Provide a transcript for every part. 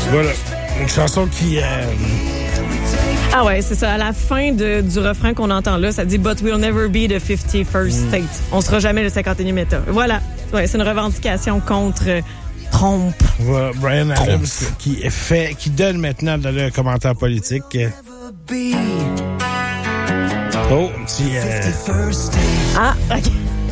Voilà. Une chanson qui... Ah ouais, c'est ça. À la fin du refrain qu'on entend là, ça dit « But we'll never be the 51st state ». On sera jamais le 51e État. Voilà. Ouais, c'est une revendication contre Trump. Voilà, Bryan Adams qui donne maintenant dans le commentaire politique. Oh, un petit... Ah, OK.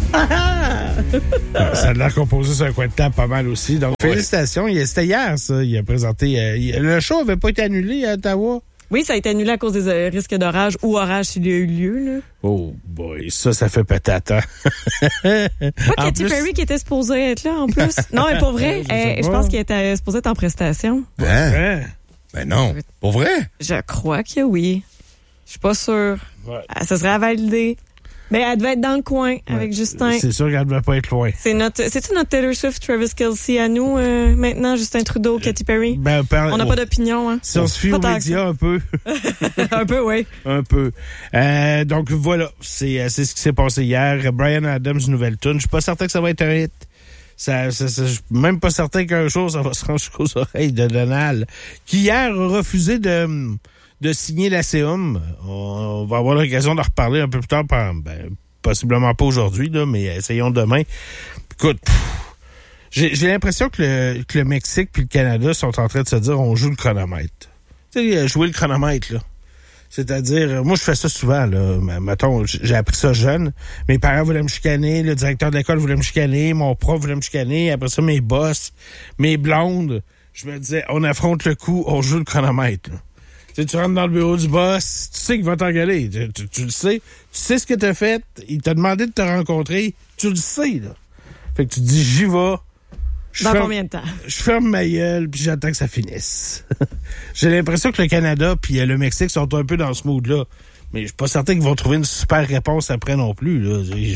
Ça a l'air composé sur un coin de table pas mal aussi. Donc, félicitations. C'était hier, ça. Il a présenté... le show n'avait pas été annulé à Ottawa. Oui, ça a été annulé à cause des risques d'orage ou orage s'il y a eu lieu. Là. Oh boy, ça fait peut-être. Hein? Pas Katy Perry qui était supposée être là en plus. Non, mais pour vrai, je pense qu'elle était supposée être en prestation. Hein? Ben non. Pour vrai? Je crois que oui. Je suis pas sûre. Ouais. Ça serait à valider. Mais elle devait être dans le coin avec Justin. C'est sûr qu'elle ne devait pas être loin. C'est-tu notre Taylor Swift, Travis Kelce à nous maintenant, Justin Trudeau, Katy Perry? On n'a pas d'opinion. Hein? Si on se fie aux médias un peu. Un peu, oui. Un peu. Donc voilà, c'est ce qui s'est passé hier. Bryan Adams, nouvelle tune. Je suis pas certain que ça va être un hit. Je suis même pas certain qu'un jour ça va se rendre jusqu'aux oreilles de Donald, qui hier a refusé de signer la CEUM. On va avoir l'occasion de reparler un peu plus tard, possiblement pas aujourd'hui, là, mais essayons demain. Écoute, j'ai l'impression que le Mexique puis le Canada sont en train de se dire on joue le chronomètre. Tu sais, jouer le chronomètre, là. C'est-à-dire, moi je fais ça souvent, là. Mettons, j'ai appris ça jeune. Mes parents voulaient me chicaner, le directeur de l'école voulait me chicaner, mon prof voulait me chicaner, après ça mes boss, mes blondes. Je me disais, on affronte le coup, on joue le chronomètre, là. Tu rentres dans le bureau du boss, tu sais qu'il va t'engueuler. Tu le sais. Tu sais ce que t'as fait. Il t'a demandé de te rencontrer. Tu le sais, là. Fait que tu te dis, j'y vais. Combien de temps? Je ferme ma gueule, puis j'attends que ça finisse. J'ai l'impression que le Canada puis le Mexique sont un peu dans ce mood-là. Mais je suis pas certain qu'ils vont trouver une super réponse après non plus, là.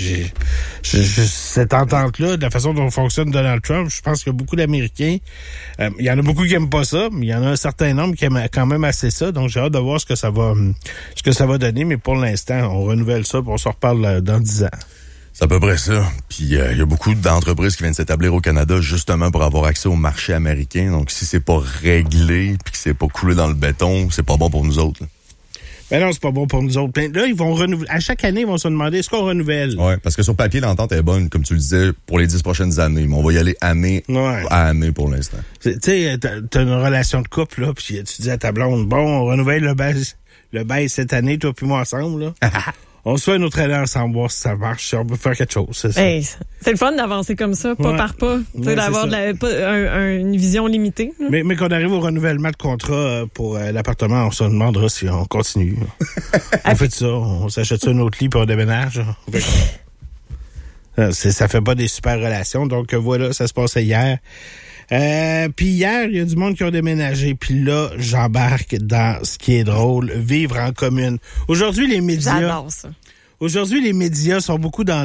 Cette entente-là, de la façon dont fonctionne Donald Trump, je pense qu'il y a beaucoup d'Américains. Il y en a beaucoup qui aiment pas ça, mais il y en a un certain nombre qui aiment quand même assez ça. Donc, j'ai hâte de voir ce que ça va donner. Mais pour l'instant, on renouvelle ça, puis on se reparle dans 10 ans. C'est à peu près ça. Puis il y a beaucoup d'entreprises qui viennent s'établir au Canada justement pour avoir accès au marché américain. Donc, si c'est pas réglé, puis que c'est pas coulé dans le béton, c'est pas bon pour nous autres, là. Ben non, c'est pas bon pour nous autres. Là, ils vont renouveler. À chaque année, ils vont se demander est-ce qu'on renouvelle. Ouais, parce que sur papier, l'entente est bonne, comme tu le disais, pour les 10 prochaines années. Mais on va y aller année à année pour l'instant. Tu sais, t'as une relation de couple, là, puis tu dis à ta blonde, bon, on renouvelle le bail cette année, toi puis moi ensemble, là. On se fait une autre année ensemble, voir si ça marche, si on peut faire quelque chose. C'est ça. Hey, c'est le fun d'avancer comme ça, pas par pas, d'avoir une vision limitée. Mais qu'on arrive au renouvellement de contrat pour l'appartement, on se demandera si on continue. On fait ça, on s'achète un autre lit puis on déménage. Ça fait pas des super relations, donc voilà, ça se passait hier. Puis hier, il y a du monde qui ont déménagé. Puis là, j'embarque dans ce qui est drôle, vivre en commune. Aujourd'hui, les médias... J'adore ça. Aujourd'hui, les médias sont beaucoup dans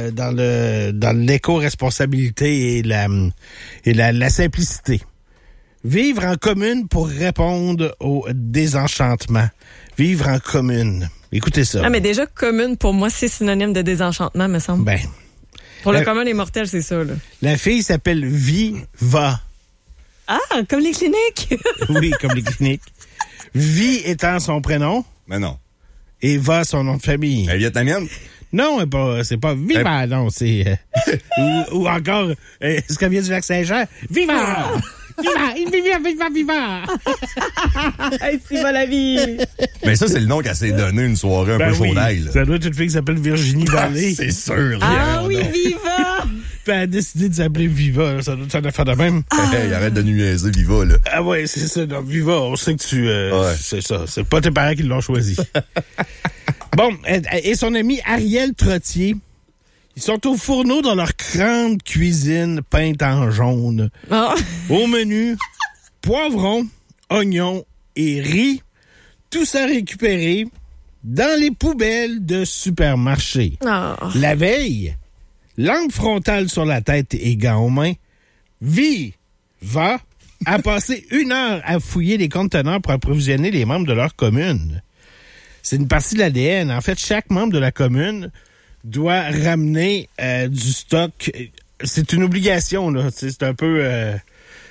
l'éco-responsabilité et la simplicité. Vivre en commune pour répondre au désenchantement. Vivre en commune. Écoutez ça. Ah, mais déjà, commune, pour moi, c'est synonyme de désenchantement, me semble. Ben... Pour le commun des mortels, c'est ça, là. La fille s'appelle Viva. Ah, comme les cliniques. Oui, comme les cliniques. Vi étant son prénom. Mais non. Et Va son nom de famille. Elle est vietnamienne? Non, c'est pas Viva, non, c'est... ou encore, est-ce qu'elle vient du lac Saint-Jean? Viva! Viva! Hey, c'est pas la vie! Mais ça, c'est le nom qu'elle s'est donné une soirée un peu chaude d'ail. Ça doit être une fille qui s'appelle Virginie Vallée. C'est sûr. Ah oui, Viva! Puis elle a décidé de s'appeler Viva. Là. Ça doit être une affaire de même. Hey, arrête de nuiser Viva, là. Ah ouais, c'est ça. Donc, Viva, on sait que tu... C'est ça. C'est pas tes parents qui l'ont choisi. Bon, et son ami Ariel Trottier, ils sont au fourneau dans leur grande cuisine peinte en jaune. Oh. Au menu, poivrons, oignons et riz. Tout ça récupéré dans les poubelles de supermarché. Oh. La veille, lampe frontale sur la tête et gants aux mains, Viva a passé 1 heure à fouiller les conteneurs pour approvisionner les membres de leur commune. C'est une partie de l'ADN. En fait, chaque membre de la commune doit ramener du stock. C'est une obligation, là. C'est un peu...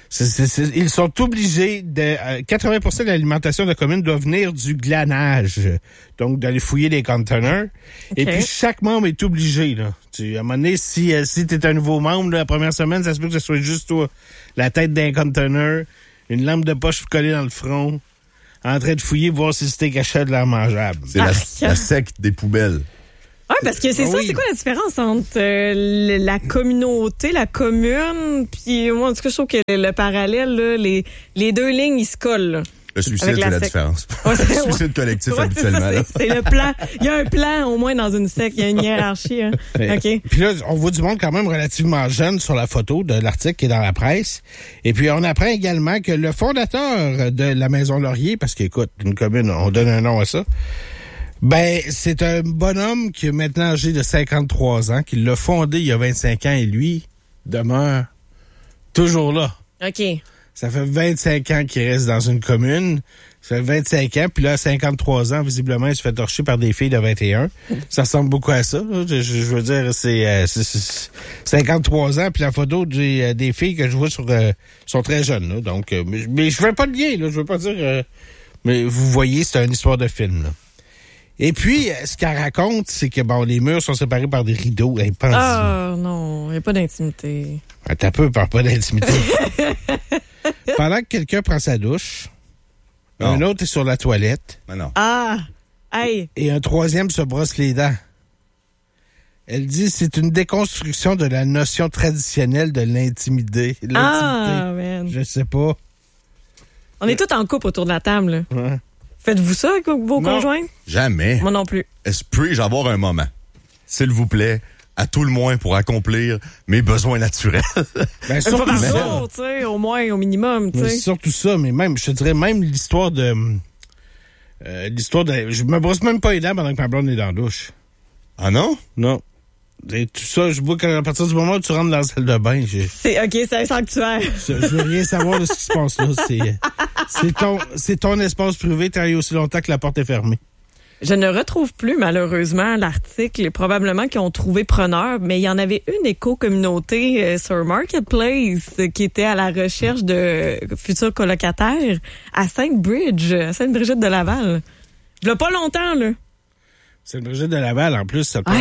Ils sont obligés de... 80% de l'alimentation de la commune doit venir du glanage. Donc, d'aller fouiller les conteneurs. Okay. Et puis, chaque membre est obligé, là. À un moment donné, si t'es un nouveau membre, là, la première semaine, ça se peut que ce soit juste toi. La tête d'un conteneur, une lampe de poche collée dans le front, en train de fouiller, voir si c'était caché de l'air mangeable. C'est la secte des poubelles. Oui, parce que c'est ça, c'est quoi la différence entre la communauté, la commune, puis moi, en tout cas, je trouve que le parallèle, là, les deux lignes, ils se collent, là. Le suicide, c'est la différence. Ouais, le suicide collectif, habituellement. C'est le plan. Il y a un plan, au moins, dans une secte. Il y a une hiérarchie. Hein. OK. Puis là, on voit du monde quand même relativement jeune sur la photo de l'article qui est dans la presse. Et puis, on apprend également que le fondateur de la Maison Laurier, parce qu'écoute, une commune, on donne un nom à ça, ben, c'est un bonhomme qui est maintenant âgé de 53 ans, qui l'a fondé il y a 25 ans, et lui demeure toujours là. OK. Ça fait 25 ans qu'il reste dans une commune. Ça fait 25 ans, puis là, à 53 ans, visiblement, il se fait torcher par des filles de 21. Ça ressemble beaucoup à ça. Là. Je veux dire, c'est 53 ans, puis la photo des filles que je vois sont très jeunes. Là. Donc, mais je fais pas de lien, là. Je veux pas dire... mais vous voyez, c'est une histoire de film, là. Et puis, ce qu'elle raconte, c'est que bon, les murs sont séparés par des rideaux. Ah non, il n'y a pas d'intimité. T'as peu, par pas d'intimité. Pendant que quelqu'un prend sa douche, un autre est sur la toilette. Mais non. Ah! Hey! Et un troisième se brosse les dents. Elle dit c'est une déconstruction de la notion traditionnelle de l'intimité. Ah, man. Je sais pas. On est tous en couple autour de la table, là. Ouais. Faites-vous ça avec vos conjoints? Jamais. Moi non plus. Puis-je avoir un moment, s'il vous plaît, à tout le moins pour accomplir mes besoins naturels? Ben, Pas par jour, tu sais, au moins, au minimum, tu sais. Surtout ça, mais même, je te dirais, même l'histoire de... je me brosse même pas les dents pendant que ma blonde est dans la douche. Ah non? Non. Et tout ça, je vois qu'à partir du moment où tu rentres dans la salle de bain, c'est un sanctuaire. Je veux rien savoir de ce qui se passe là. C'est ton espace privé, t'as eu aussi longtemps que la porte est fermée. Je ne retrouve plus, malheureusement, l'article. Probablement qu'ils ont trouvé preneur, mais il y en avait une éco-communauté sur Marketplace qui était à la recherche de futurs colocataires à Sainte-Brigitte de Laval. Il y a pas longtemps, là. Sainte-Brigitte de Laval, en plus, ça te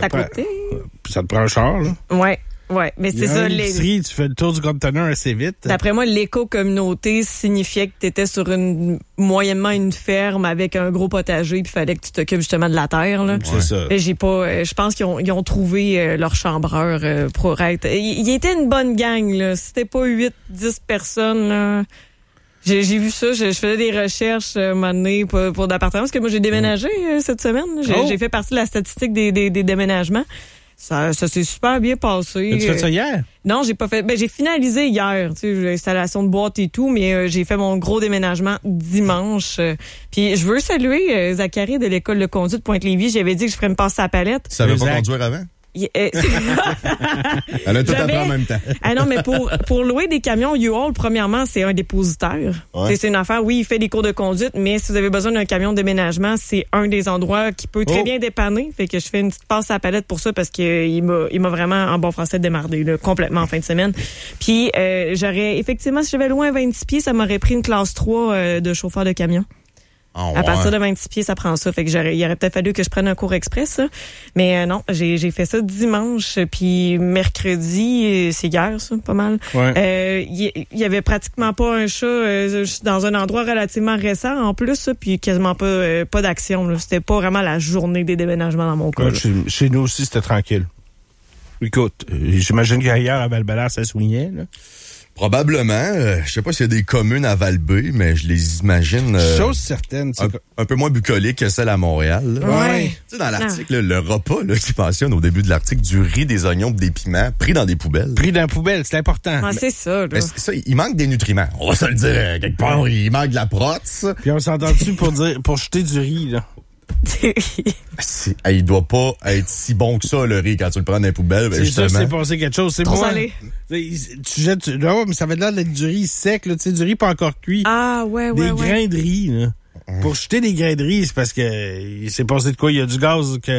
prend un char, là. Ouais, mais c'est ça. Tu fais le tour du conteneur assez vite. D'après moi, l'éco-communauté signifiait que tu étais sur moyennement une ferme avec un gros potager, puis fallait que tu t'occupes justement de la terre, là. Ouais. C'est ça. Et je pense qu'ils ont trouvé leur chambreur pour être. Il était une bonne gang, là. C'était pas 8-10 personnes, là. J'ai vu ça, je faisais des recherches un moment donné pour d'appartements, parce que moi j'ai déménagé cette semaine. J'ai fait partie de la statistique des déménagements. Ça s'est super bien passé. As-tu fait ça hier? Non, j'ai pas fait. Ben, j'ai finalisé hier, tu sais, l'installation de boîte et tout, mais j'ai fait mon gros déménagement dimanche. Puis je veux saluer Zachary de l'école de conduite de Pointe-Lévis. J'avais dit que je ferais me passer la palette. Tu savais pas conduire avant? Elle a tout appris en même temps. Ah non, mais pour louer des camions U-Haul, premièrement, c'est un dépositaire. Ouais. C'est une affaire, oui, il fait des cours de conduite, mais si vous avez besoin d'un camion de déménagement, c'est un des endroits qui peut très bien dépanner. Fait que je fais une petite passe à la palette pour ça parce que il m'a vraiment, en bon français, démardé là, complètement en fin de semaine. Puis j'aurais, effectivement, si j'avais loué un 26 pieds, ça m'aurait pris une classe 3 de chauffeur de camion. Oh, à partir de 26 pieds, ça prend ça. Fait que il aurait peut-être fallu que je prenne un cours express, ça. Mais non, j'ai fait ça dimanche, puis mercredi, c'est hier, ça, pas mal. Ouais. Il y avait pratiquement pas un chat dans un endroit relativement récent, en plus, puis quasiment pas d'action. Là. C'était pas vraiment la journée des déménagements dans mon cas. Ouais, chez nous aussi, c'était tranquille. Écoute, j'imagine qu'ailleurs, à Val-Bélair, ça soignait, là. Probablement. Je sais pas s'il y a des communes à Val-B, mais je les imagine... chose certaine. Un peu moins bucolique que celle à Montréal. Là. Ouais. Tu sais, dans l'article, le repas là, qui mentionne au début de l'article, du riz, des oignons, des piments, pris dans des poubelles. Pris dans la poubelle, c'est important. Ah, c'est ça, là. Mais ça, il manque des nutriments. On va se le dire, quelque part, il manque de la prote. Puis on s'entend-tu pour jeter du riz, là? Il doit pas être si bon que ça, le riz, quand tu le prends dans les poubelles. Ben, c'est ça, c'est passé quelque chose. C'est trop moi. salé. Tu jettes... Non, mais ça avait l'air d'être du riz sec, là. Tu sais, du riz pas encore cuit. Ah, ouais. Des grains de riz, là. Pour jeter des grains de riz, c'est parce que il s'est passé de quoi? Il y a du gaz qui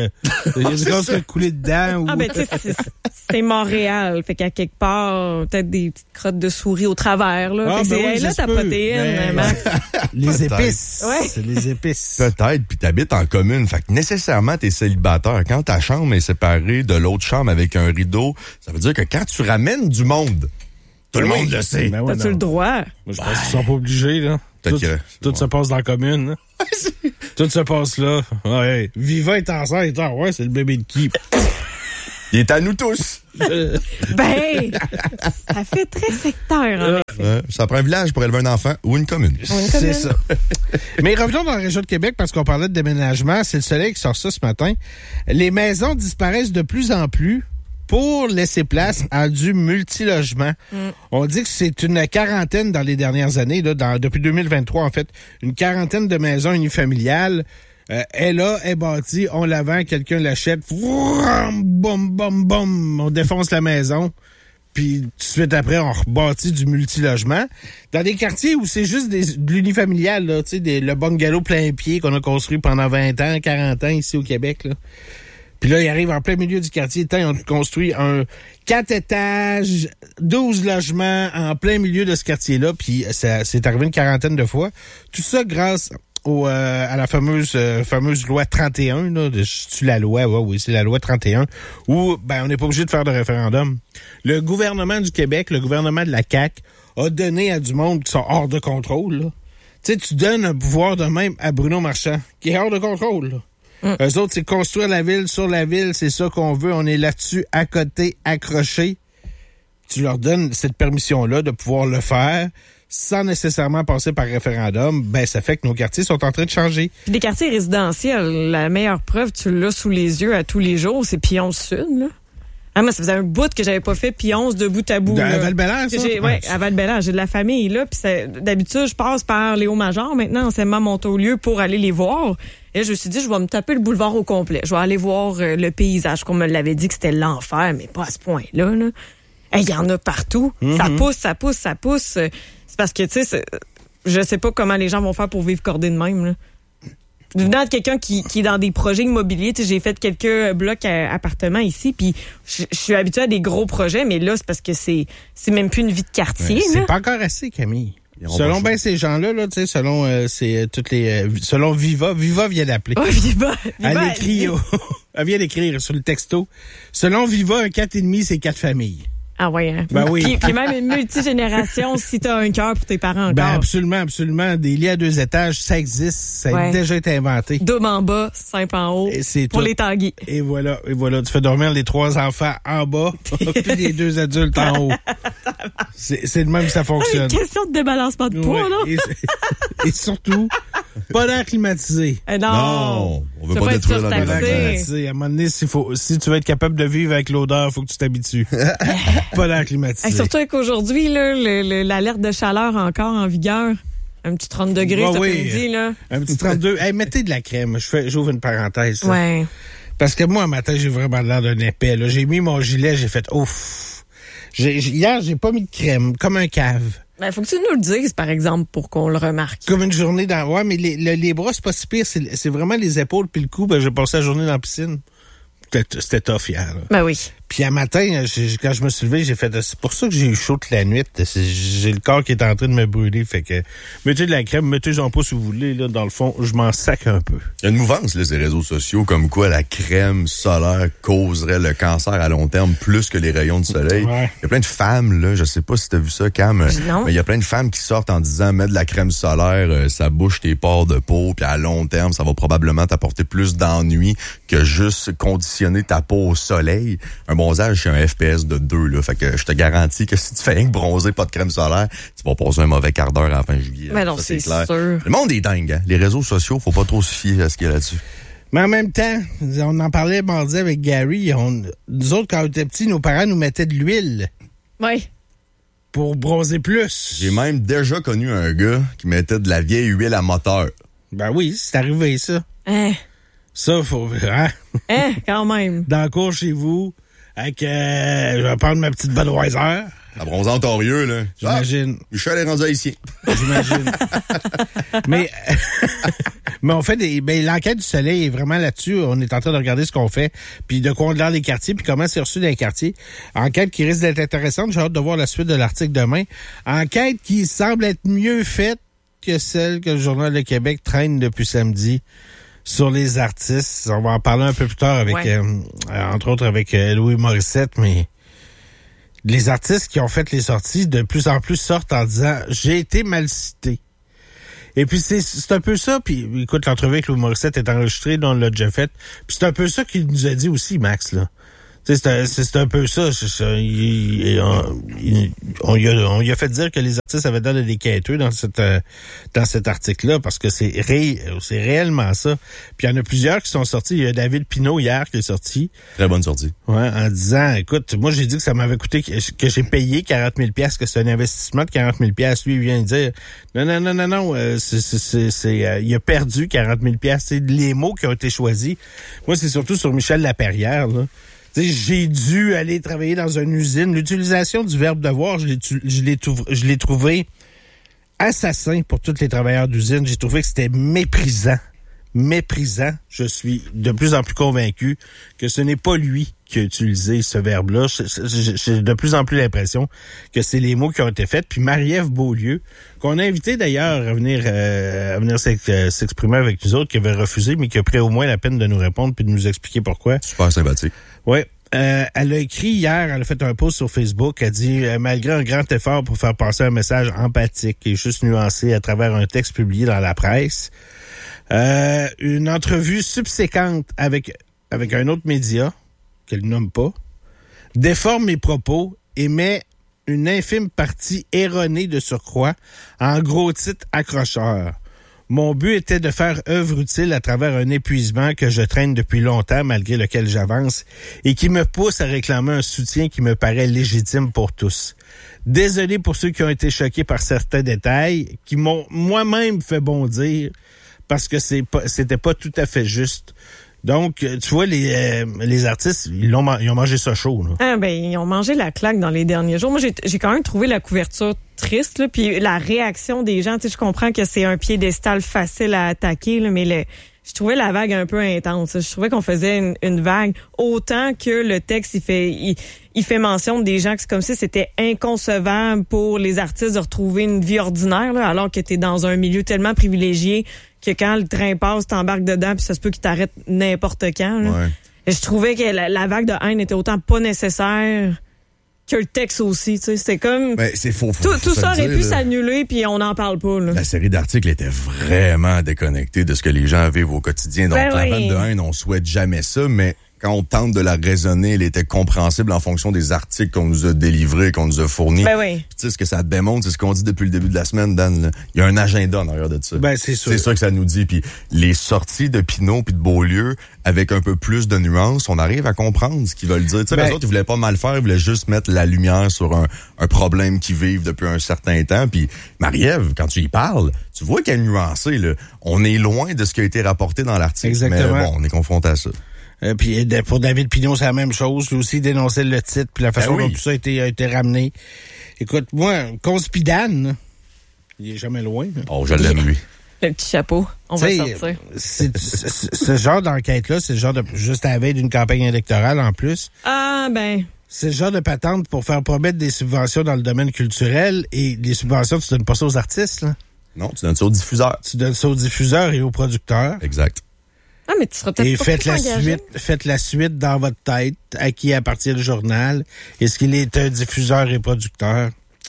a coulé dedans. Ou... Ah, ben, tu sais, c'est Montréal. Fait qu'à quelque part, peut-être des petites crottes de souris au travers, là. Ah, fait que ben oui, là, ta protéine, Max. Les épices. Ouais. C'est les épices. Peut-être, puis t'habites en commune. Fait que nécessairement, t'es célibataire. Quand ta chambre est séparée de l'autre chambre avec un rideau, ça veut dire que quand tu ramènes du monde, tout le monde le sait. Ben ouais, T'as-tu le droit? Moi, je pense qu'ils sont pas obligés, là. Tout se passe dans la commune, là. Tout se passe là. Ouais. Viva est enceinte. Ah ouais, c'est le bébé de qui? Il est à nous tous. Ben, ça fait très sectaire, en effet. Ça prend un village pour élever un enfant ou une commune. C'est ça. Mais revenons dans la région de Québec parce qu'on parlait de déménagement. C'est le Soleil qui sort ça ce matin. Les maisons disparaissent de plus en plus pour laisser place à du multilogement. On dit que c'est une quarantaine dans les dernières années, là, depuis 2023 en fait, une quarantaine de maisons unifamiliales. Elle est bâtie, on la vend, quelqu'un l'achète, boum, boum, boum, on défonce la maison, puis tout de suite après, on rebâtit du multilogement. Dans des quartiers où c'est juste de l'unifamilial, là, tu sais, le bungalow plein pied qu'on a construit pendant 20 ans, 40 ans ici au Québec, là. Puis là, il arrive en plein milieu du quartier. Ils ont construit un 4 étages, 12 logements en plein milieu de ce quartier-là. Puis c'est arrivé une quarantaine de fois. Tout ça grâce à la fameuse loi 31. Là, c'est la loi, oui, c'est la loi 31. Où on n'est pas obligé de faire de référendum. Le gouvernement du Québec, le gouvernement de la CAQ, a donné à du monde qui sont hors de contrôle. Là. Tu sais, tu donnes un pouvoir de même à Bruno Marchand, qui est hors de contrôle, là. Eux autres, c'est construire la ville sur la ville, c'est ça qu'on veut. On est là-dessus, à côté, accroché. Tu leur donnes cette permission-là de pouvoir le faire sans nécessairement passer par référendum. Ça fait que nos quartiers sont en train de changer. Puis des quartiers résidentiels, la meilleure preuve, tu l'as sous les yeux à tous les jours, c'est Pionce Sud, là. Ah, moi, ça faisait un bout que j'avais pas fait Pionce de bout à bout. À Val-Bélair, ça? Oui, à Val-Bélair. J'ai de la famille là. Puis d'habitude, je passe par Léo-Major maintenant, anciennement Montaulieu, pour aller les voir. Et je me suis dit, je vais me taper le boulevard au complet. Je vais aller voir le paysage, qu'on me l'avait dit que c'était l'enfer, mais pas à ce point-là. Là. Il y en a partout. Ça pousse. C'est parce que, tu sais, je sais pas comment les gens vont faire pour vivre cordés de même, là. Venant de quelqu'un qui est dans des projets immobiliers, tu sais, j'ai fait quelques blocs appartements ici, puis je suis habituée à des gros projets, mais là, c'est parce que c'est même plus une vie de quartier. Ouais, c'est pas encore assez, Camille. Selon ces gens-là, tu sais, selon Viva vient d'appeler. Oh, Viva. Elle vient d'écrire sur le texto. Selon Viva, un 4,5, c'est 4 familles. Ah ouais, hein? Oui. Puis même une multigénération, si t'as un cœur pour tes parents encore. Absolument. Des lits à 2 étages, ça existe. Ça a déjà été inventé. Double en bas, simple en haut. C'est pour tout. les tanguis. Et voilà. Tu fais dormir les 3 enfants en bas, puis les 2 adultes en haut. C'est de même que ça fonctionne. C'est une question de débalancement de poids, non? Et surtout, pas d'air climatisé. Non, on veut pas détruire la climatisé. À un moment donné, si tu veux être capable de vivre avec l'odeur, il faut que tu t'habitues. Pas d'air climatisé. Surtout qu'aujourd'hui, l'alerte de chaleur encore en vigueur. Un petit 30 degrés cet après-midi, là. Un petit 32. Mettez de la crème. J'ouvre une parenthèse. Ouais. Parce que moi, un matin, j'ai vraiment l'air d'un épais. Là. J'ai mis mon gilet, j'ai fait ouf. Hier, j'ai pas mis de crème, comme un cave. Faut que tu nous le dises, par exemple, pour qu'on le remarque. Comme une journée dans... Ouais, mais les bras, c'est pas si pire. C'est vraiment les épaules puis le cou. J'ai passé la journée dans la piscine. C'était tough hier. Là. Oui. Puis un matin, quand je me suis levé, j'ai fait... C'est pour ça que j'ai eu chaud toute la nuit. J'ai le corps qui est en train de me brûler. Fait que mettez de la crème, mettez-en pas si vous voulez. Là, dans le fond, je m'en sac un peu. Il y a une mouvance, là, ces réseaux sociaux, comme quoi la crème solaire causerait le cancer à long terme plus que les rayons de soleil. Ouais. Il y a plein de femmes, là, je sais pas si t'as vu ça, Cam, non. mais il y a plein de femmes qui sortent en disant, mets de la crème solaire, ça bouche tes pores de peau, puis à long terme, ça va probablement t'apporter plus d'ennuis que juste conditionner ta peau au soleil. Un bronzage, c'est un FPS de 2, là. Fait que je te garantis que si tu fais rien que bronzer, pas de crème solaire, tu vas passer un mauvais quart d'heure à la fin juillet. Mais non, ça, c'est clair. sûr. Le monde est dingue, hein. Les réseaux sociaux, faut pas trop se fier à ce qu'il y a là-dessus. Mais en même temps, on en parlait mardi avec Gary. Nous autres, quand on était petits, nos parents nous mettaient de l'huile. Oui. Pour bronzer plus. J'ai même déjà connu un gars qui mettait de la vieille huile à moteur. Ben oui, c'est arrivé, ça. Hein? Ça, faut... Hein? Quand même. Dans le cours chez vous, avec... je vais prendre ma petite Budweiser. À Bronze-Ontario, là. J'imagine. Michel est rendu haïtien. J'imagine. mais on fait l'enquête du Soleil est vraiment là-dessus. On est en train de regarder ce qu'on fait, puis de quoi on a des quartiers, puis comment c'est reçu dans les quartiers. Enquête qui risque d'être intéressante. J'ai hâte de voir la suite de l'article demain. Enquête qui semble être mieux faite que celle que le Journal de Québec traîne depuis samedi sur les artistes. On va en parler un peu plus tard avec, entre autres avec Louis Morissette, mais les artistes qui ont fait les sorties de plus en plus sortent en disant « J'ai été mal cité ». Et puis c'est un peu ça, puis écoute, l'entrevue avec Louis Morissette est enregistrée, on l'a déjà fait, puis c'est un peu ça qu'il nous a dit aussi, Max, là. C'est un peu ça. On lui a fait dire que les artistes avaient l'air des quêteux dans cet article-là, parce que c'est réellement ça. Puis il y en a plusieurs qui sont sortis. Il y a David Pinault hier qui est sorti. Très bonne sortie. Ouais, en disant, écoute, moi j'ai dit que ça m'avait coûté, que j'ai payé 40 000 $, que c'est un investissement de 40 000 $. Lui, il vient de dire, non, il a perdu 40 000 $. C'est les mots qui ont été choisis. Moi, c'est surtout sur Michel Laperrière, là. T'sais, j'ai dû aller travailler dans une usine. L'utilisation du verbe devoir, je l'ai trouvé assassin pour tous les travailleurs d'usine. J'ai trouvé que c'était méprisant. Je suis de plus en plus convaincu que ce n'est pas lui qui a utilisé ce verbe-là. J'ai de plus en plus l'impression que c'est les mots qui ont été faits. Puis Marie-Ève Beaulieu, qu'on a invité d'ailleurs à venir s'exprimer avec nous autres, qui avait refusé, mais qui a pris au moins la peine de nous répondre puis de nous expliquer pourquoi. Super sympathique. Oui. Elle a écrit hier, elle a fait un post sur Facebook, elle dit malgré un grand effort pour faire passer un message empathique et juste nuancé à travers un texte publié dans la presse, une entrevue subséquente avec un autre média, qu'elle nomme pas, déforme mes propos et met une infime partie erronée de surcroît en gros titre accrocheur. Mon but était de faire œuvre utile à travers un épuisement que je traîne depuis longtemps, malgré lequel j'avance, et qui me pousse à réclamer un soutien qui me paraît légitime pour tous. Désolé pour ceux qui ont été choqués par certains détails, qui m'ont moi-même fait bondir, parce que c'était pas tout à fait juste. Donc, tu vois, les artistes, ils ont mangé ça chaud, là. Ah, ils ont mangé la claque dans les derniers jours. Moi, j'ai quand même trouvé la couverture triste, là, puis la réaction des gens. Tu sais, je comprends que c'est un piédestal facile à attaquer, là, mais je trouvais la vague un peu intense. Je trouvais qu'on faisait une vague autant que le texte, il fait mention des gens que c'est comme si c'était inconcevable pour les artistes de retrouver une vie ordinaire, là, alors que t'es dans un milieu tellement privilégié que quand le train passe, t'embarques dedans, puis ça se peut qu'il t'arrête n'importe quand. Là. Ouais. Et je trouvais que la vague de haine était autant pas nécessaire que le texte aussi. Tu sais, c'était comme c'est faux. Tout ça aurait pu s'annuler, puis on n'en parle pas. Là. La série d'articles était vraiment déconnectée de ce que les gens vivent au quotidien. Donc la vague de haine, on souhaite jamais ça, mais quand on tente de la raisonner, elle était compréhensible en fonction des articles qu'on nous a délivrés, qu'on nous a fournis. Tu sais, ce que ça démontre, c'est ce qu'on dit depuis le début de la semaine, Dan. Là. Il y a un agenda en arrière de ça. C'est sûr. C'est ça que ça nous dit. Puis les sorties de Pinault puis de Beaulieu, avec un peu plus de nuances, on arrive à comprendre ce qu'ils veulent dire. Tu sais, les autres, ils voulaient pas mal faire, ils voulaient juste mettre la lumière sur un problème qu'ils vivent depuis un certain temps. Puis Marie-Ève, quand tu y parles, tu vois qu'elle est nuancée. Là. On est loin de ce qui a été rapporté dans l'article. Exactement. Mais bon, on est confronté à ça. Puis pour David Pinault, c'est la même chose. Lui aussi, il dénonçait le titre, puis la façon dont tout ça a été ramené. Écoute, moi, Conspidane, il est jamais loin. Là. Oh, je l'aime, lui. Le petit chapeau, on va sortir. Ce genre d'enquête-là, c'est le genre de... Juste à la veille d'une campagne électorale, en plus. C'est le genre de patente pour faire promettre des subventions dans le domaine culturel. Et les subventions, tu donnes pas ça aux artistes, là. Non, tu donnes ça aux diffuseurs. Tu donnes ça aux diffuseurs et aux producteurs. Exact. Ah, mais tu seras peut-être pas faites la suite dans votre tête à qui appartient le journal. Est-ce qu'il est un diffuseur et producteur?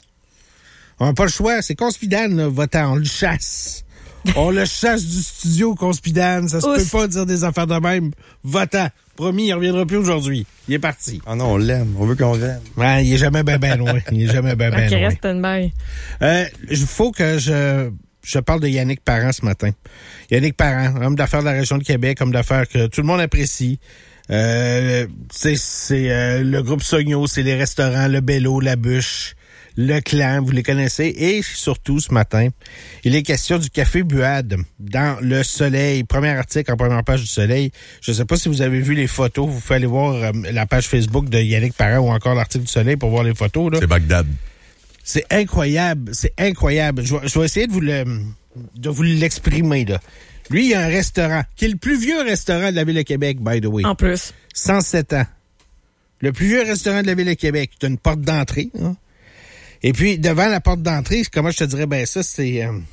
On n'a pas le choix. C'est Conspidane, là, votant. On le chasse. On le chasse du studio, Conspidane. Ça se peut pas dire des affaires de même. Votant. Promis, il reviendra plus aujourd'hui. Il est parti. Ah non, on l'aime. On veut qu'on l'aime. Ouais, il est jamais ben loin. Il est jamais ben loin. Reste une baille. Il faut que je parle de Yannick Parent ce matin. Yannick Parent, homme d'affaires de la région de Québec, homme d'affaires que tout le monde apprécie. C'est le groupe Sogno, c'est les restaurants, le Bello, la Bûche, Le Clan, vous les connaissez. Et surtout, ce matin, il est question du Café Buade dans Le Soleil. Premier article en première page du Soleil. Je ne sais pas si vous avez vu les photos. Vous pouvez aller voir la page Facebook de Yannick Parent ou encore l'article du Soleil pour voir les photos. Là. C'est Bagdad. C'est incroyable. C'est incroyable. Je vais essayer de vous l'exprimer, là. Lui, il y a un restaurant, qui est le plus vieux restaurant de la Ville de Québec, by the way. En plus. 107 ans. Le plus vieux restaurant de la Ville de Québec. Tu as une porte d'entrée. Hein? Et puis, devant la porte d'entrée, comment je te dirais, ben ça, c'est un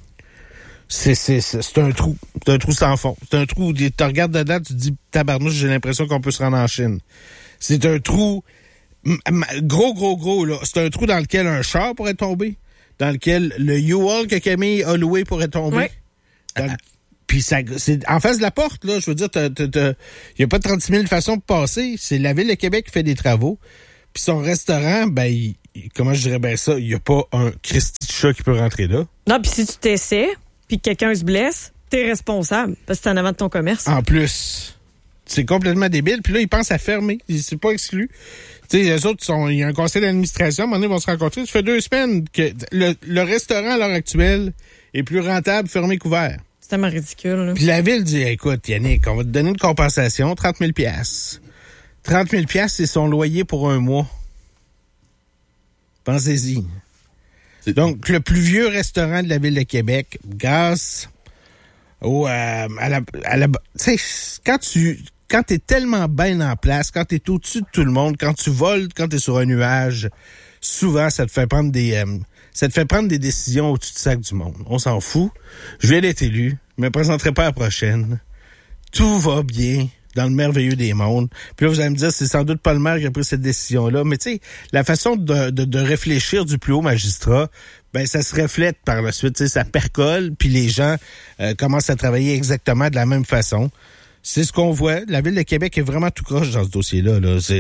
trou. C'est un trou sans fond. C'est un trou où tu regardes dedans, tu te dis, tabarnouche, j'ai l'impression qu'on peut se rendre en Chine. C'est un trou gros, là. C'est un trou dans lequel un char pourrait tomber, dans lequel le U-Haul que Camille a loué pourrait tomber. Oui. Puis c'est en face de la porte, là. Je veux dire, il n'y a pas 36 000 façons de passer. C'est la Ville de Québec qui fait des travaux. Puis son restaurant, ben, comment je dirais bien ça, il n'y a pas un Christy de chat qui peut rentrer là. Non, puis si tu t'essaies, puis que quelqu'un se blesse, t'es responsable, parce que c'est en avant de ton commerce. En plus, c'est complètement débile. Puis là, ils pensent à fermer. C'est pas exclu. Tu sais, les autres, il y a un conseil d'administration, à un moment donné, ils vont se rencontrer. Ça fait 2 semaines que le restaurant, à l'heure actuelle, est plus rentable fermé qu'ouvert. C'est tellement ridicule, là. Puis la Ville dit, écoute, Yannick, on va te donner une compensation, 30 000 30 000 c'est son loyer pour un mois. Pensez-y. Donc, le plus vieux restaurant de la Ville de Québec, grâce à la tu sais, quand t'es tellement bien en place, quand t'es au-dessus de tout le monde, quand tu voles, quand t'es sur un nuage, souvent, ça te fait prendre des décisions au-dessus du sac du monde. On s'en fout. Je viens d'être élu. Je me présenterai pas à la prochaine. Tout va bien dans le merveilleux des mondes. Puis là, vous allez me dire, c'est sans doute pas le maire qui a pris cette décision-là. Mais tu sais, la façon de réfléchir du plus haut magistrat, ben ça se reflète par la suite. Tu sais, ça percole, puis les gens commencent à travailler exactement de la même façon. C'est ce qu'on voit. La Ville de Québec est vraiment tout croche dans ce dossier-là. Là. Il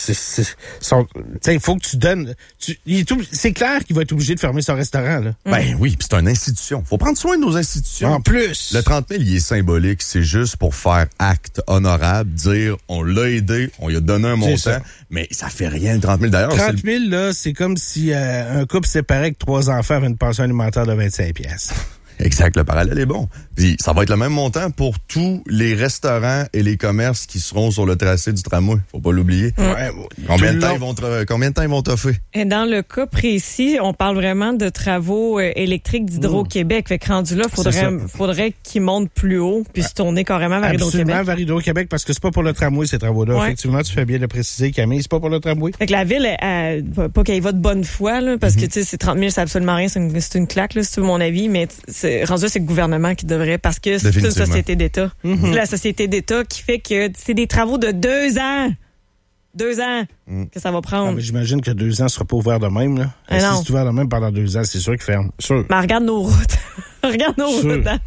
faut que tu donnes... c'est clair qu'il va être obligé de fermer son restaurant. Là. Ben oui, puis c'est une institution. Faut prendre soin de nos institutions. En plus... Le 30 000, il est symbolique. C'est juste pour faire acte honorable, dire on l'a aidé, on lui a donné un montant, mais ça fait rien, le 30 000. D'ailleurs, 30 000, là, c'est comme si un couple séparé avec 3 enfants avait une pension alimentaire de 25 $. Exact, le parallèle est bon. Puis ça va être le même montant pour tous les restaurants et les commerces qui seront sur le tracé du tramway. Faut pas l'oublier. Ouais, combien de temps ils vont t'offrir? Et dans le cas précis, on parle vraiment de travaux électriques d'Hydro-Québec. Fait que rendu là, faudrait qu'ils montent plus haut puis se tourner carrément vers Hydro-Québec. Absolument vers Hydro-Québec parce que c'est pas pour le tramway ces travaux-là. Ouais. Effectivement, tu fais bien de préciser, Camille, c'est pas pour le tramway. Fait que la ville, pas qu'elle y va de bonne foi, là, parce que tu sais, c'est 30 000, c'est absolument rien, c'est une claque, là, c'est mon avis, mais rendu, c'est le gouvernement qui devrait, parce que c'est une société d'État. C'est la société d'État qui fait que c'est des travaux de 2 ans. 2 ans que ça va prendre. Mais j'imagine que 2 ans ne sera pas ouvert de même. Là. Si c'est ouvert de même pendant 2 ans, c'est sûr qu'il ferme. Sûr. Mais regarde nos routes. Regarde nos routes, Dan.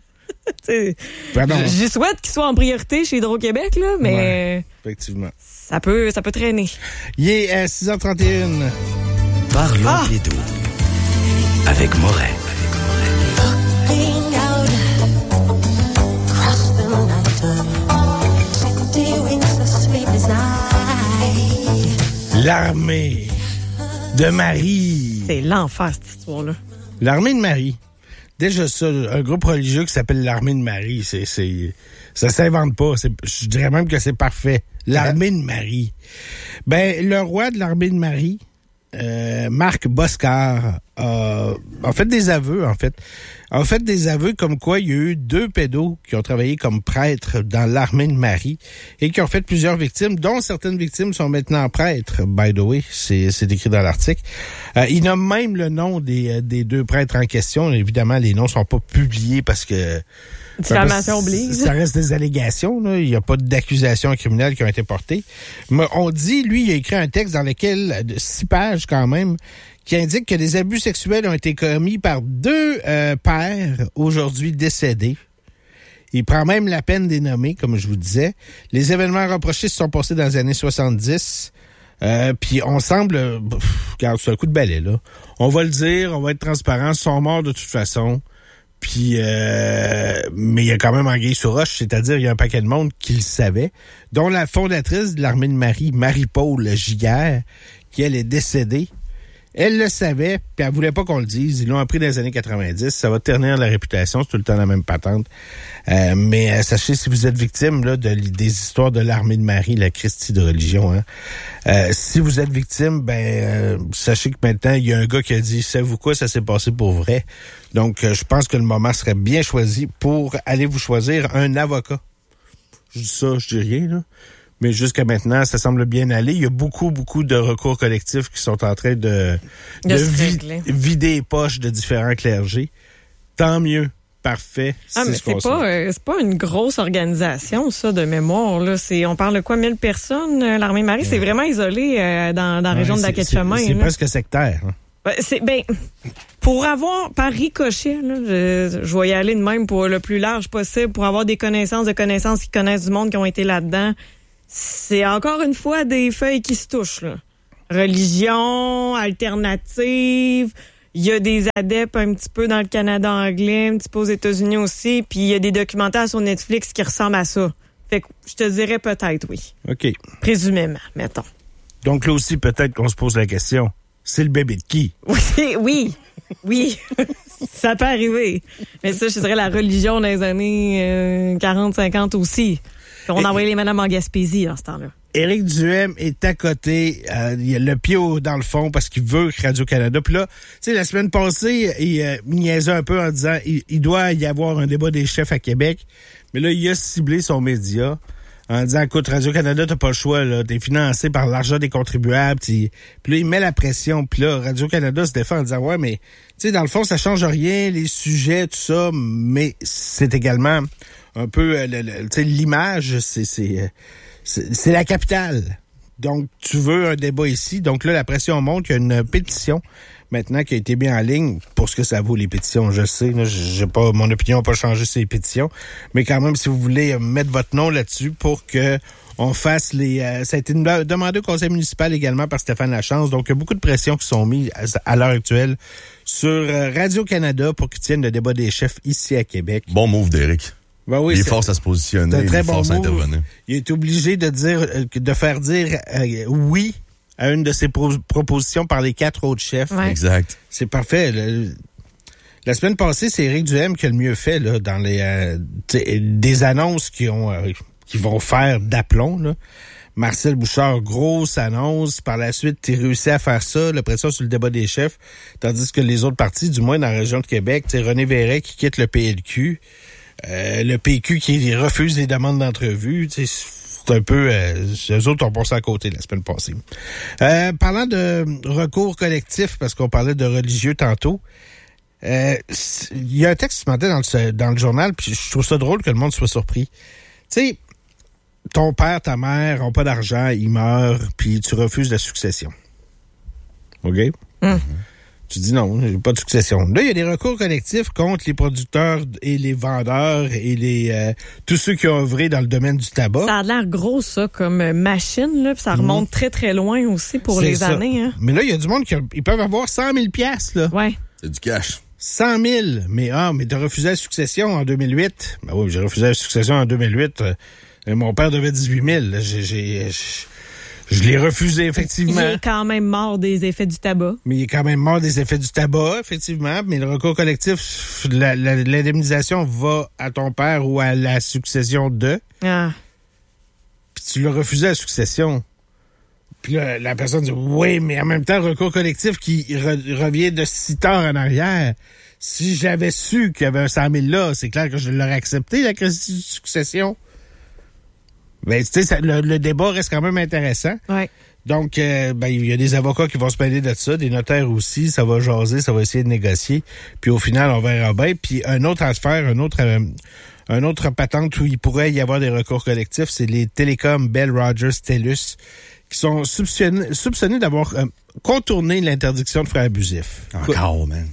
J'y souhaite qu'ils soient en priorité chez Hydro-Québec, là, mais ouais, effectivement. Ça peut traîner. Il est à 6h31. Parlons des doux avec Moret. L'armée de Marie. C'est l'enfer, cette histoire-là. L'armée de Marie. Déjà ça, un groupe religieux qui s'appelle l'armée de Marie, ça s'invente pas. Je dirais même que c'est parfait. L'armée de Marie. Ben, le roi de l'armée de Marie, Marc Boscard, a fait des aveux, en fait. A fait des aveux comme quoi il y a eu 2 pédos qui ont travaillé comme prêtres dans l'armée de Marie et qui ont fait plusieurs victimes, dont certaines victimes sont maintenant prêtres, by the way. C'est écrit dans l'article. Il nomme même le nom des 2 prêtres en question. Évidemment, les noms sont pas publiés parce que... Diffamation oblige. Ça reste des allégations, là. Il n'y a pas d'accusations criminelles qui ont été portées. Mais on dit, lui, il a écrit un texte dans lequel, de 6 pages quand même, qui indique que des abus sexuels ont été commis par 2 pères aujourd'hui décédés. Il prend même la peine des nommer, comme je vous disais. Les événements reprochés se sont passés dans les années 70. Puis on semble... regarde, c'est un coup de balai, là. On va le dire, on va être transparent. Ils sont morts de toute façon. Puis, mais il y a quand même anguille sous roche, c'est-à-dire il y a un paquet de monde qui le savait, dont la fondatrice de l'armée de Marie, Marie-Paul Giguère, qui elle est décédée. Elle le savait, puis elle voulait pas qu'on le dise. Ils l'ont appris dans les années 90. Ça va ternir la réputation, c'est tout le temps la même patente. Mais sachez, si vous êtes victime là des histoires de l'armée de Marie, la Christie de religion, si vous êtes victime, sachez que maintenant, il y a un gars qui a dit, savez-vous quoi, ça s'est passé pour vrai. Donc, je pense que le moment serait bien choisi pour aller vous choisir un avocat. Je dis ça, je dis rien, là. Mais jusqu'à maintenant, ça semble bien aller. Il y a beaucoup de recours collectifs qui sont en train de vider les poches de différents clergés. Tant mieux. Parfait. Mais c'est pas une grosse organisation, ça, de mémoire, là. On parle de quoi, 1000 personnes, l'Armée de Marie? C'est vraiment isolé dans la région de Daquet-Chemin. C'est presque sectaire, hein. Pour avoir, par ricochet, là, je vais y aller de même pour le plus large possible, pour avoir des connaissances qui connaissent du monde qui ont été là-dedans. C'est encore une fois des feuilles qui se touchent, là. Religion, alternative, il y a des adeptes un petit peu dans le Canada anglais, un petit peu aux États-Unis aussi, puis il y a des documentaires sur Netflix qui ressemblent à ça. Fait que je te dirais peut-être oui. OK. Présumément, mettons. Donc là aussi, peut-être qu'on se pose la question, c'est le bébé de qui? Oui. Ça peut arriver. Mais ça, je dirais la religion dans les années 40-50 aussi. On a envoyé les madames en Gaspésie dans ce temps-là. Éric Duhem est à côté, il a le pied dans le fond parce qu'il veut que Radio-Canada. Puis là, tu sais, la semaine passée, il niaisait un peu en disant il doit y avoir un débat des chefs à Québec. Mais là, il a ciblé son média en disant, écoute, Radio-Canada, t'as pas le choix, là, t'es financé par l'argent des contribuables. Puis là, il met la pression. Puis là, Radio-Canada se défend en disant, ouais, mais, tu sais, dans le fond, ça change rien, les sujets, tout ça, mais c'est également un peu, tu sais, l'image, c'est la capitale. Donc, tu veux un débat ici. Donc là, la pression monte. Il y a une pétition maintenant qui a été mise en ligne pour ce que ça vaut, les pétitions. Je sais, là, mon opinion n'a pas changé ces pétitions. Mais quand même, si vous voulez mettre votre nom là-dessus pour que on fasse ça a été demandé au conseil municipal également par Stéphane Lachance. Donc, il y a beaucoup de pressions qui sont mises à l'heure actuelle sur Radio-Canada pour qu'ils tiennent le débat des chefs ici à Québec. Bon move d'Éric. Ben oui, il est force à se positionner, il est force à intervenir. Il est obligé de faire dire oui à une de ses propositions par les 4 autres chefs. Ouais. Exact. C'est parfait. La semaine passée, c'est Éric Duhem qui a le mieux fait là, dans des annonces qui vont faire d'aplomb. Là. Marcel Bouchard, grosse annonce. Par la suite, il réussit à faire ça, la pression sur le débat des chefs. Tandis que les autres partis, du moins dans la région de Québec, René Verret qui quitte le PLQ. Le PQ qui refuse les demandes d'entrevue, c'est un peu... eux autres ont passé à côté la semaine passée. Parlant de recours collectif, parce qu'on parlait de religieux tantôt, il y a un texte qui se mettait dans le journal, puis je trouve ça drôle que le monde soit surpris. Tu sais, ton père, ta mère n'ont pas d'argent, ils meurent, puis tu refuses la succession. OK? Mm-hmm. Tu dis non, j'ai pas de succession. Là, il y a des recours collectifs contre les producteurs et les vendeurs et tous ceux qui ont œuvré dans le domaine du tabac. Ça a l'air gros, ça, comme machine, là, puis ça remonte très, très loin aussi pour les années. Hein. Mais là, il y a du monde ils peuvent avoir 100 000 $, là. Ouais. C'est du cash. 100 000. Mais t'as refusé la succession en 2008. Ben oui, j'ai refusé la succession en 2008. Mon père devait 18 000. Je l'ai refusé, effectivement. Il est quand même mort des effets du tabac. Mais il est quand même mort des effets du tabac, effectivement. Mais le recours collectif, l'indemnisation va à ton père ou à la succession de. Ah. Puis tu l'as refusé à la succession. Puis là, la personne dit, oui, mais en même temps, le recours collectif qui revient de 6 ans en arrière. Si j'avais su qu'il y avait un 100 000 là, c'est clair que je l'aurais accepté, la succession. Ben, tu sais, le débat reste quand même intéressant. Ouais. Donc, il y a des avocats qui vont se mêler de ça, des notaires aussi, ça va jaser, ça va essayer de négocier. Puis au final, on verra bien. Puis un autre affaire, un autre patente où il pourrait y avoir des recours collectifs, c'est les télécoms Bell, Rogers, TELUS, qui sont soupçonnés d'avoir contourné l'interdiction de frais abusifs. Encore, man.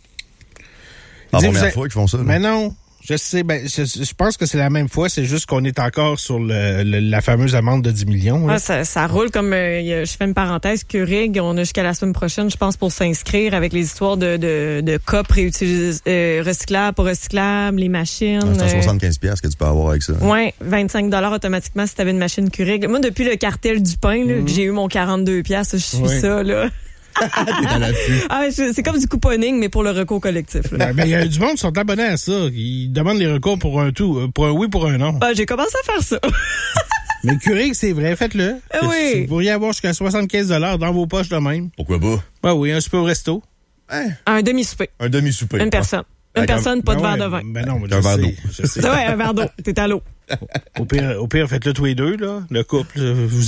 La première fois qu'ils font ça. Là. Mais non. Je sais, je pense que c'est la même fois, c'est juste qu'on est encore sur la fameuse amende de 10 millions. Ah, ça roule comme, je fais une parenthèse, Keurig, on a jusqu'à la semaine prochaine, je pense, pour s'inscrire avec les histoires de copes recyclables, pas recyclables, les machines. C'est 75$ que tu peux avoir avec ça. Oui, 25$ automatiquement si tu avais une machine Keurig. Moi, depuis le cartel du pain, là, que j'ai eu mon 42$, je suis ça, là. T'es à l'affût. Ah, c'est comme du couponing, mais pour le recours collectif. Là. Ben, il y a du monde qui sont abonnés à ça. Ils demandent les recours pour un tout, pour un oui, pour un non. Ah, j'ai commencé à faire ça. Mais Keurig, c'est vrai, faites-le. Oui. Vous pourriez avoir jusqu'à 75 $ dans vos poches de même. Pourquoi pas? Ben oui, un super au resto. Un demi-souper. Un demi-souper. Une personne. Une personne, pas de verre de vin. Ben non, mais Un verre d'eau. je sais. Ouais, un verre d'eau. T'es à l'eau. Au pire, faites-le tous les deux, là. Le couple,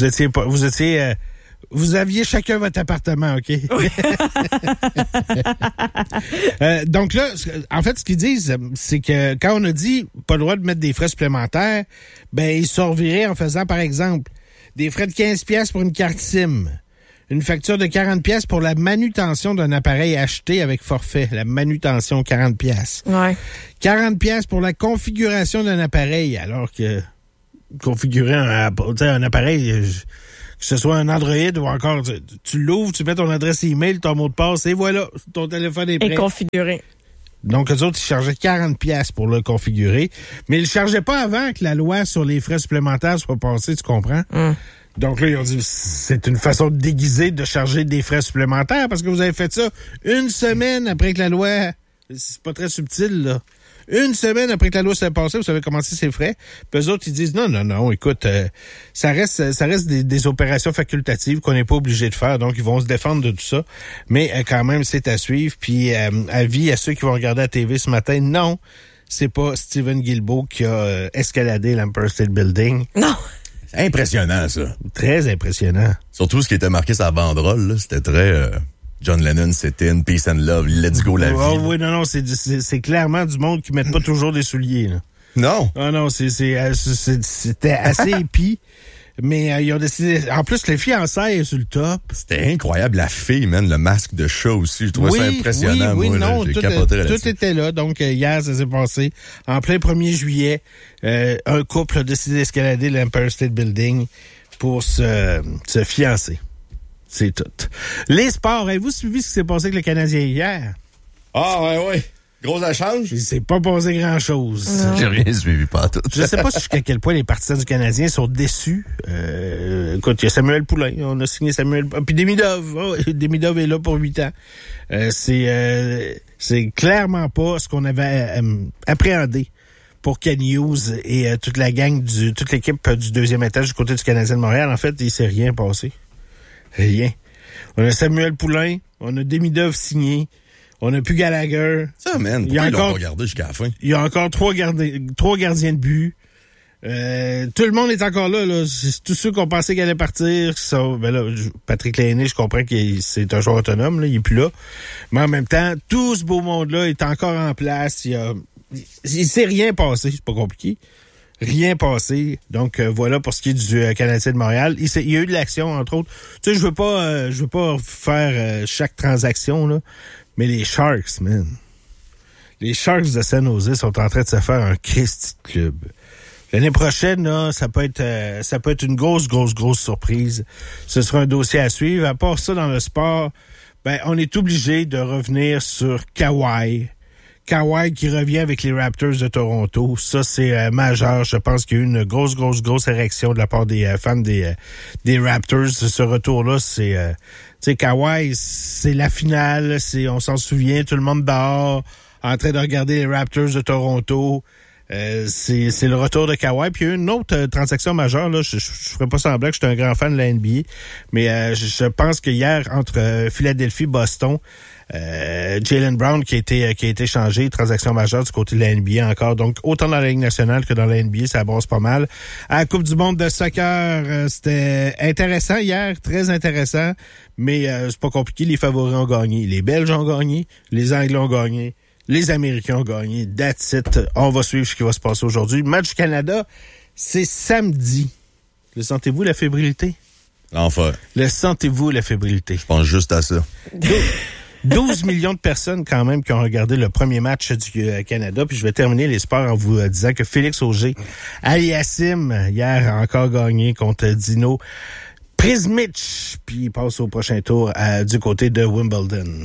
vous aviez chacun votre appartement, OK? Oui. Donc là, en fait, ce qu'ils disent, c'est que quand on a dit pas le droit de mettre des frais supplémentaires, ben, ils se reviraient en faisant, par exemple, des frais de 15$ pour une carte SIM. Une facture de 40$ pour la manutention d'un appareil acheté avec forfait. La manutention, 40$. Ouais. 40$ pour la configuration d'un appareil, alors que configurer un appareil, que ce soit un Android ou encore, tu l'ouvres, tu mets ton adresse email, ton mot de passe, et voilà, ton téléphone est prêt. Et configuré. Donc, eux autres, ils chargeaient 40$ pour le configurer, mais ils ne le chargeaient pas avant que la loi sur les frais supplémentaires soit passée, tu comprends? Donc là, ils ont dit, c'est une façon déguisée de charger des frais supplémentaires parce que vous avez fait ça une semaine après que la loi... C'est pas très subtil, là. Une semaine après que la loi s'est passée, vous savez commencé ces frais. Puis eux autres, ils disent, non, écoute, ça reste des opérations facultatives qu'on n'est pas obligé de faire. Donc, ils vont se défendre de tout ça. Mais quand même, c'est à suivre. Puis, avis à ceux qui vont regarder la TV ce matin, non, c'est pas Steven Guilbeault qui a escaladé l'Empire State Building. Non. C'est impressionnant, ça. Très impressionnant. Surtout ce qui était marqué sur la banderole, là, c'était très... John Lennon, c'était une peace and love, let's go la vie. Oh, oui, non, c'est clairement du monde qui met pas toujours des souliers, là. Non. Ah non, c'était assez épi. Mais ils ont décidé... En plus, les fiançailles sur le top. C'était incroyable. La fille, man, le masque de chat aussi. Je trouvais ça impressionnant. Oui, moi, non, j'ai capoté là-dessus. tout était là. Donc, hier, ça s'est passé. En plein 1er juillet, un couple a décidé d'escalader l'Empire State Building pour se fiancer. C'est tout. Les sports, avez-vous suivi ce qui s'est passé avec le Canadien hier? Ah, ouais. Gros échange? Il s'est pas passé grand-chose. J'ai rien suivi, pas tout. Je sais pas jusqu'à quel point les partisans du Canadien sont déçus. Écoute, il y a Samuel Poulain. On a signé Samuel... Puis Demidov. Oh, Demidov est là pour 8 ans. C'est clairement pas ce qu'on avait appréhendé pour Ken Hughes et toute la gang, toute l'équipe du deuxième étage du côté du Canadien de Montréal. En fait, il s'est rien passé. Rien. On a Samuel Poulain. On a Demidov signé. On a plus Gallagher. Ça, man, pourquoi ils l'ont pas gardé jusqu'à la fin? Il y a encore trois gardiens de but. Tout le monde est encore là. Tous ceux qu'on pensait qu'il allait partir, Patrick Lainé, je comprends que c'est un joueur autonome, là, il est plus là. Mais en même temps, tout ce beau monde-là est encore en place. Il s'est rien passé, c'est pas compliqué. Rien passé. Donc voilà pour ce qui est du Canadien de Montréal. Il y a eu de l'action, entre autres. Tu sais, je veux pas faire chaque transaction, là. Mais les Sharks, man. Les Sharks de San Jose sont en train de se faire un Christy de club. L'année prochaine, là, ça peut être une grosse surprise. Ce sera un dossier à suivre. À part ça, dans le sport, on est obligé de revenir sur Kawhi. Kawhi qui revient avec les Raptors de Toronto. Ça, c'est majeur. Je pense qu'il y a eu une grosse érection de la part des fans des Raptors. Ce retour-là, c'est... tu sais, Kawhi, c'est la finale. On s'en souvient, tout le monde dehors, en train de regarder les Raptors de Toronto. C'est le retour de Kawhi. Puis il y a eu une autre transaction majeure. Là, je ferais pas semblant que je suis un grand fan de la NBA. Mais je pense que hier, entre Philadelphie et Boston... Jaylen Brown qui a été changé, transaction majeure du côté de la NBA encore. Donc, autant dans la Ligue nationale que dans la NBA, ça brosse pas mal. À la Coupe du monde de soccer, c'était intéressant hier, très intéressant, mais c'est pas compliqué. Les favoris ont gagné. Les Belges ont gagné, les Anglais ont gagné, les Américains ont gagné. That's it. On va suivre ce qui va se passer aujourd'hui. Match du Canada, c'est samedi. Le sentez-vous, la fébrilité? Enfin. Le sentez-vous, la fébrilité? Je pense juste à ça. 12 millions de personnes quand même qui ont regardé le premier match du Canada. Puis je vais terminer les sports en vous disant que Félix Auger-Aliassime, hier, a encore gagné contre Dino Prismic. Puis il passe au prochain tour du côté de Wimbledon.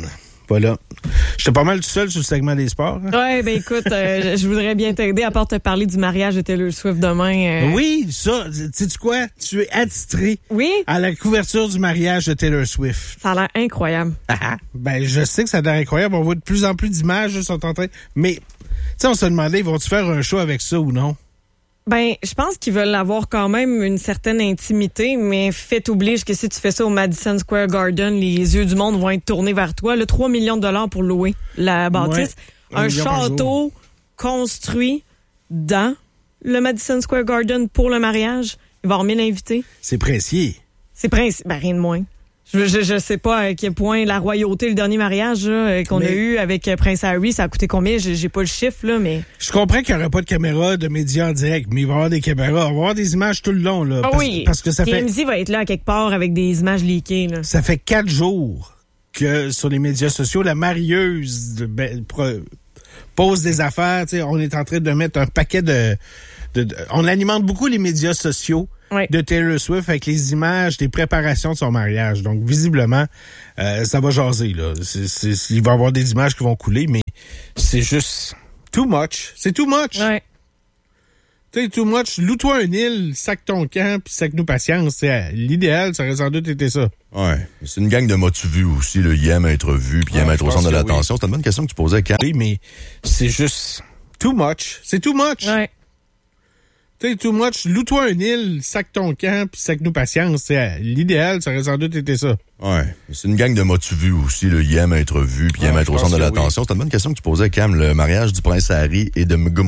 Voilà. J'étais pas mal tout seul sur le segment des sports. Hein? Ouais, ben écoute, je voudrais bien t'aider à part te parler du mariage de Taylor Swift demain. Oui, ça, sais-tu quoi? Tu es attitré à la couverture du mariage de Taylor Swift. Ça a l'air incroyable. Ben, je sais que ça a l'air incroyable. On voit de plus en plus d'images qui sont en train... Mais, tu sais, on se demandait, vont-tu faire un show avec ça ou non? Ben, je pense qu'ils veulent avoir quand même une certaine intimité, mais fait oblige que si tu fais ça au Madison Square Garden, les yeux du monde vont être tournés vers toi. Le 3 millions de dollars pour louer la bâtisse. Ouais, un château construit dans le Madison Square Garden pour le mariage. Il va y avoir 1000 invités. C'est précis. C'est précis. Ben, rien de moins. Je sais pas à quel point la royauté, le dernier mariage qu'on a eu avec Prince Harry, ça a coûté combien? J'ai pas le chiffre, là, mais... Je comprends qu'il n'y aura pas de caméra, de médias en direct, mais il va y avoir des caméras. On va avoir des images tout le long, là. Parce que ça TMZ va être là à quelque part avec des images leakées, là. Ça fait 4 jours que sur les médias sociaux, la marieuse pose des affaires. T'sais, on est en train de mettre un paquet on alimente beaucoup les médias sociaux de Taylor Swift avec les images des préparations de son mariage. Donc, visiblement, ça va jaser, là. Il va y avoir des images qui vont couler, mais c'est juste too much. C'est too much. Ouais. Tu sais, too much. Loue-toi une île, sac ton camp, puis sac-nous patience. L'idéal, ça aurait sans doute été ça. Ouais. C'est une gang de motus aussi, là. Ils aiment être vus, puis ils aiment être au centre de l'attention. C'est une bonne question que tu posais, Cam. Oui, mais c'est juste too much. C'est too much. Ouais. Tu sais, too much. Loue-toi une île, sac ton camp, puis sac-nous patience. L'idéal, ça aurait sans doute été ça. Ouais. C'est une gang de motus aussi, là. Ils aiment être vus, puis ils aiment être au centre de l'attention. C'est une bonne question que tu posais, Cam. Le mariage du prince Harry et de